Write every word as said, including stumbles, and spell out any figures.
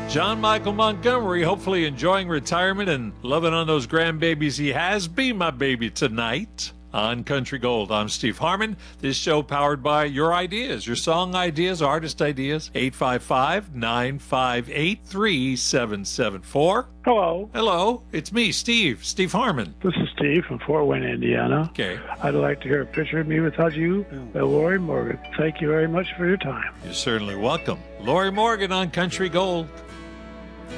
John Michael Montgomery, hopefully enjoying retirement and loving on those grandbabies he has. Be my baby tonight on Country Gold. I'm Steve Harmon. This show powered by your ideas, your song ideas, artist ideas. eight five five, nine five eight, three seven seven four. Hello. Hello. It's me, Steve. Steve Harmon. This is Steve from Fort Wayne, Indiana. Okay. I'd like to hear a picture of me without you by Lori Morgan. Thank you very much for your time. You're certainly welcome. Lori Morgan on Country Gold.